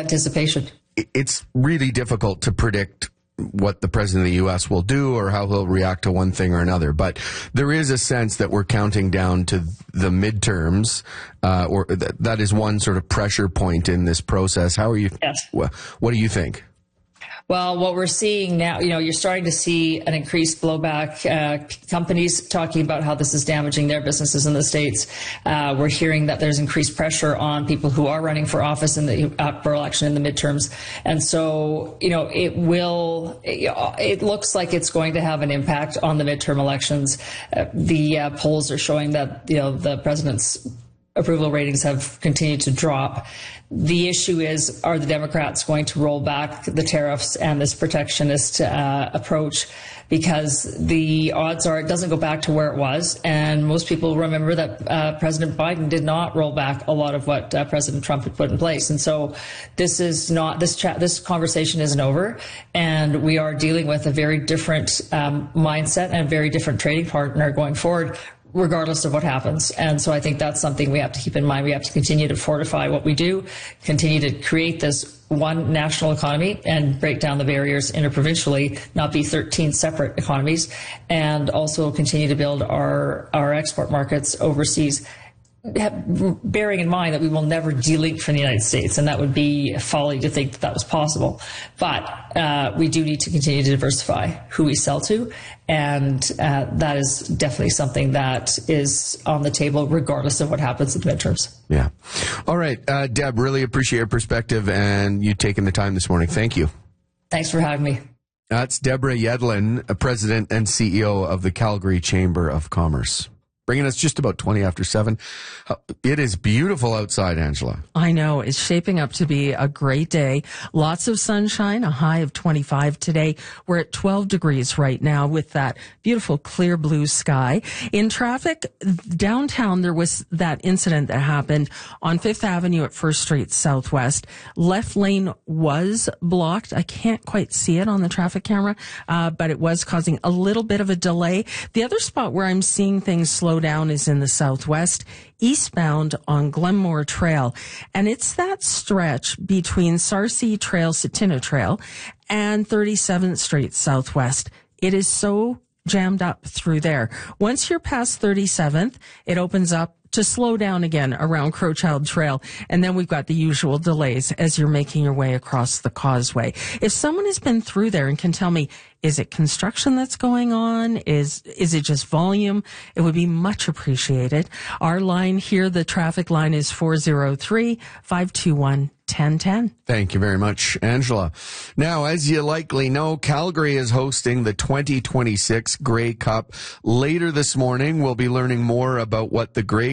anticipation. It's really difficult to predict what the president of the U.S. will do or how he'll react to one thing or another. But there is a sense that we're counting down to the midterms, or that is one sort of pressure point in this process. How are you? Yes. What do you think? Well, what we're seeing now, you're starting to see an increased blowback. Companies talking about how this is damaging their businesses in the States. We're hearing that there's increased pressure on people who are running for office in the for election in the midterms. And so, it looks like it's going to have an impact on the midterm elections. The polls are showing that, the president's approval ratings have continued to drop. The issue is, are the Democrats going to roll back the tariffs and this protectionist approach? Because the odds are it doesn't go back to where it was. And most people remember that President Biden did not roll back a lot of what President Trump had put in place. And so this conversation isn't over. And we are dealing with a very different mindset and a very different trading partner going forward, regardless of what happens. And so I think that's something we have to keep in mind. We have to continue to fortify what we do, continue to create this one national economy and break down the barriers interprovincially, not be 13 separate economies, and also continue to build our export markets overseas, bearing in mind that we will never delink from the United States, and that would be folly to think that was possible. But we do need to continue to diversify who we sell to, and that is definitely something that is on the table regardless of what happens in the midterms. Yeah. All right, Deb, really appreciate your perspective and you taking the time this morning. Thank you. Thanks for having me. That's Deborah Yedlin, President and CEO of the Calgary Chamber of Commerce. Bringing us just about 20 after 7. It is beautiful outside, Angela. I know. It's shaping up to be a great day. Lots of sunshine, a high of 25 today. We're at 12 degrees right now with that beautiful clear blue sky. In traffic, downtown, there was that incident that happened on 5th Avenue at 1st Street Southwest. Left lane was blocked. I can't quite see it on the traffic camera, but it was causing a little bit of a delay. The other spot where I'm seeing things slow down is in the southwest, eastbound on Glenmore Trail. And it's that stretch between Sarcee Trail, Satina Trail, and 37th Street Southwest. It is so jammed up through there. Once you're past 37th, it opens up to slow down again around Crowchild Trail. And then we've got the usual delays as you're making your way across the causeway. If someone has been through there and can tell me, is it construction that's going on? Is it just volume? It would be much appreciated. Our line here, the traffic line, is 403-521-1010. Thank you very much, Angela. Now, as you likely know, Calgary is hosting the 2026 Grey Cup. Later this morning, we'll be learning more about what the Grey